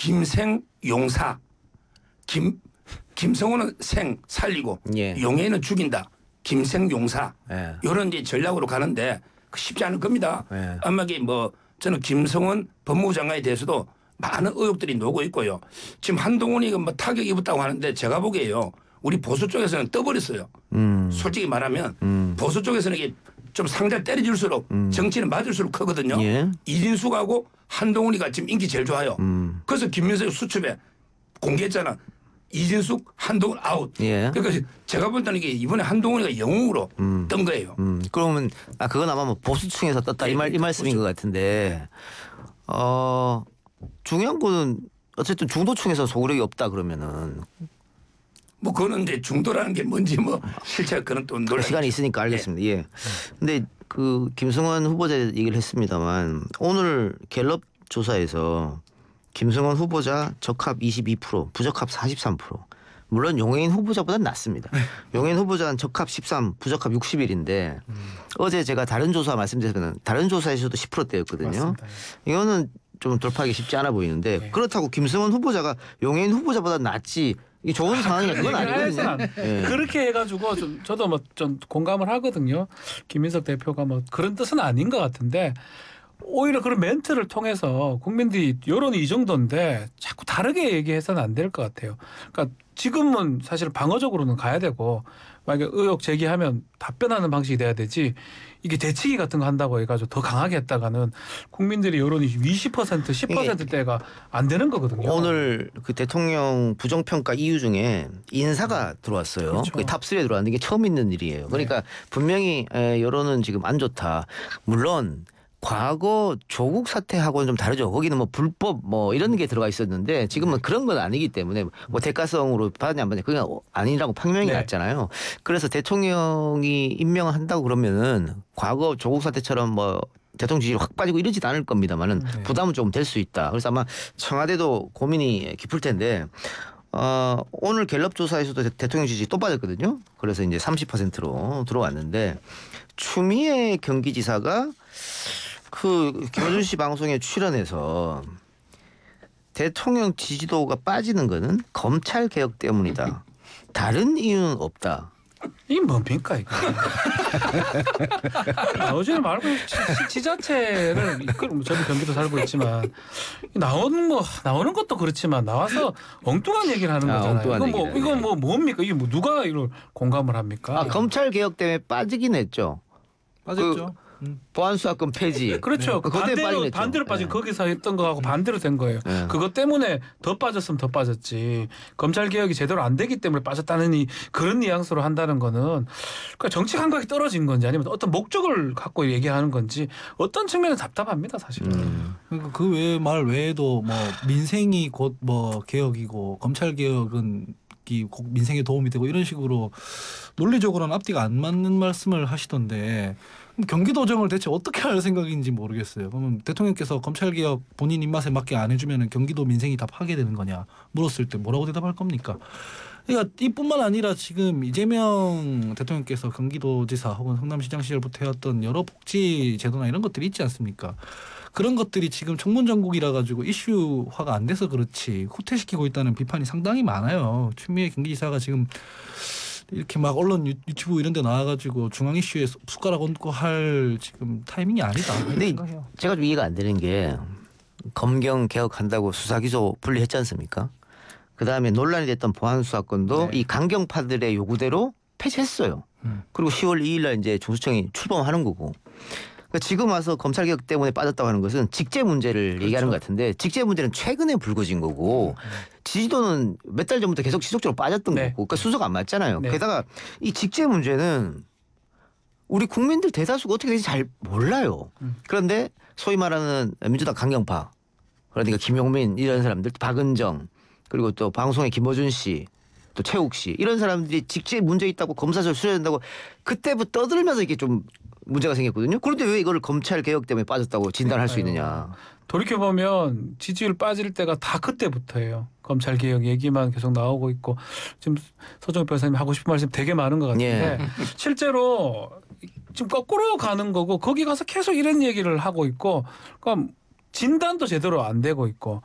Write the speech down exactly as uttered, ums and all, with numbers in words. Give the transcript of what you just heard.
김생 용사, 김 김성호는 생 살리고 예. 용해는 죽인다. 김생 용사 예. 이런 이제 전략으로 가는데 쉽지 않을 겁니다. 예. 아마 이게 뭐 저는 김성원 법무부 장관에 대해서도 많은 의혹들이 녹고 있고요. 지금 한동훈이 뭐 타격 입었다고 하는데 제가 보기에요. 우리 보수 쪽에서는 떠버렸어요. 음. 솔직히 말하면 음. 보수 쪽에서는 이게 좀 상대를 때려줄수록 음. 정치는 맞을수록 크거든요. 예. 이진숙하고 한동훈이가 지금 인기 제일 좋아요. 음. 그래서 김민석 수첩에 공개했잖아. 이진숙, 한동훈 아웃. 예. 그러니까 제가 볼 때는 이게 이번에 한동훈이가 영웅으로 음. 뜬 거예요. 음. 그러면 아 그건 아마 뭐 보수층에서 떴다 네, 이 말 이 말씀인 보수. 것 같은데 어 중요한 거는 어쨌든 중도층에서 소구력이 없다 그러면은 뭐 그거는 이제 중도라는 게 뭔지 뭐 실제 그런 또 논란이 시간이 있으니까 알겠습니다. 예. 근데 그 김승환 후보자 얘기를 했습니다만 오늘 갤럽 조사에서 김승환 후보자 적합 이십이 퍼센트, 부적합 사십삼 퍼센트. 물론 용해인 후보자보다는 낫습니다. 용해인 후보자는 적합 십삼, 부적합 육십일인데 음. 어제 제가 다른 조사 말씀드렸던 다른 조사에서도 십 퍼센트대였거든요. 맞습니다. 이거는 좀 돌파하기 쉽지 않아 보이는데 네. 그렇다고 김승환 후보자가 용해인 후보자보다 낫지 이게 좋은 상황이 그건 아니거든요. 네. 그렇게 해가지고 좀 저도 뭐 좀 공감을 하거든요. 김민석 대표가 뭐 그런 뜻은 아닌 것 같은데 오히려 그런 멘트를 통해서 국민들이 여론이 이 정도인데 자꾸 다르게 얘기해서는 안 될 것 같아요. 그러니까 지금은 사실 방어적으로는 가야 되고 만약에 의혹 제기하면 답변하는 방식이 돼야 되지 이게 대치기 같은 거 한다고 해가지고 더 강하게 했다가는 국민들의 여론이 이십 퍼센트, 십 퍼센트대가 안 되는 거거든요. 오늘 그 대통령 부정평가 이유 중에 인사가 들어왔어요. 그렇죠. 그게 탑삼에 들어왔는 게 처음 있는 일이에요. 그러니까 네. 분명히 여론은 지금 안 좋다. 물론 과거 조국 사태하고는 좀 다르죠. 거기는 뭐 불법 뭐 이런 게 들어가 있었는데 지금은 그런 건 아니기 때문에 뭐 대가성으로 받았냐 안 받냐 그게 아니라고 판명이 네. 났잖아요. 그래서 대통령이 임명을 한다고 그러면은 과거 조국 사태처럼 뭐 대통령 지지율 확 빠지고 이러지도 않을 겁니다만은 네. 부담은 좀 될 수 있다. 그래서 아마 청와대도 고민이 깊을 텐데 어, 오늘 갤럽 조사에서도 대, 대통령 지지 또 빠졌거든요. 그래서 이제 삼십 퍼센트로 들어왔는데 추미애 경기지사가 그 김어준 씨 방송에 출연해서 대통령 지지도가 빠지는 거는 검찰 개혁 때문이다. 다른 이유는 없다. 이게 뭡니까 이거? 나오지 말고 지, 지자체를 이끌 저도 경기도 살고 있지만 나오는 뭐 나오는 것도 그렇지만 나와서 엉뚱한 얘기를 하는 아, 거잖아요. 엉뚱한 이거 뭐 얘기를, 이거 네. 뭐 뭡니까? 이게 뭐 누가 이걸 공감을 합니까? 아, 검찰 개혁 때문에 빠지긴 했죠. 빠졌죠. 그 음. 보안수사권 폐지. 그렇죠. 네. 그것 때문에 반대로 빠지겠죠. 반대로 빠진 네. 거기서 했던 거하고 반대로 된 거예요. 네. 그것 때문에 더 빠졌으면 더 빠졌지. 검찰 개혁이 제대로 안 되기 때문에 빠졌다는 이 그런 뉘앙스로 한다는 거는 그러니까 정치 감각이 떨어진 건지 아니면 어떤 목적을 갖고 얘기하는 건지 어떤 측면은 답답합니다, 사실은. 음. 그러니까 그 외 말 외에도 뭐 민생이 곧 뭐 개혁이고 검찰 개혁은 꼭 민생에 도움이 되고 이런 식으로 논리적으로는 앞뒤가 안 맞는 말씀을 하시던데 경기도정을 대체 어떻게 할 생각인지 모르겠어요. 그러면 대통령께서 검찰개혁 본인 입맛에 맞게 안 해주면 경기도 민생이 다 파괴되는 거냐 물었을 때 뭐라고 대답할 겁니까? 그러니까 이뿐만 아니라 지금 이재명 대통령께서 경기도지사 혹은 성남시장 시절부터 해왔던 여러 복지 제도나 이런 것들이 있지 않습니까? 그런 것들이 지금 청문정국이라 가지고 이슈화가 안 돼서 그렇지 후퇴시키고 있다는 비판이 상당히 많아요. 추미애 경기지사가 지금 이렇게 막 언론 유튜브 이런 데 나와가지고 중앙 이슈에 숟가락 얹고 할 지금 타이밍이 아니다. 근데 생각해요. 제가 좀 이해가 안 되는 게 검경 개혁한다고 수사기소 분리했지 않습니까? 그다음에 논란이 됐던 보안수사권도 네. 이 강경파들의 요구대로 폐지했어요. 음. 그리고 시월 이일 날 이제 중수청이 출범하는 거고. 그러니까 지금 와서 검찰개혁 때문에 빠졌다고 하는 것은 직제 문제를 그렇죠. 얘기하는 것 같은데 직제 문제는 최근에 불거진 거고 음. 지지도는 몇 달 전부터 계속 지속적으로 빠졌던 네. 거고 그러니까 순서가 안 맞잖아요. 네. 게다가 이 직제 문제는 우리 국민들 대다수가 어떻게 되는지 잘 몰라요. 음. 그런데 소위 말하는 민주당 강경파 그러니까 김용민 이런 사람들 박은정 그리고 또 방송의 김어준 씨 또 최욱 씨 이런 사람들이 직제 문제 있다고 검사실 수사된다고 그때부터 떠들면서 이게 좀 문제가 생겼거든요. 그런데 왜 이걸 검찰 개혁 때문에 빠졌다고 진단할 수 있느냐. 돌이켜보면 지지율 빠질 때가 다 그때부터예요. 검찰 개혁 얘기만 계속 나오고 있고 지금 서정엽 변호사님 하고 싶은 말씀 되게 많은 것 같은데 예. 실제로 지금 거꾸로 가는 거고 거기 가서 계속 이런 얘기를 하고 있고 그러니까 진단도 제대로 안 되고 있고